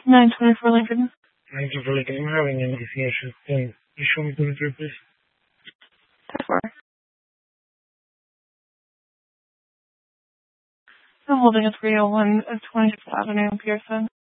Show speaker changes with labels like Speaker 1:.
Speaker 1: 924 Lincoln.
Speaker 2: Thank you for looking. I'm having an issue. Can you show me the through, please?
Speaker 1: 4. I'm holding a 301 of 26th Avenue in Pearson.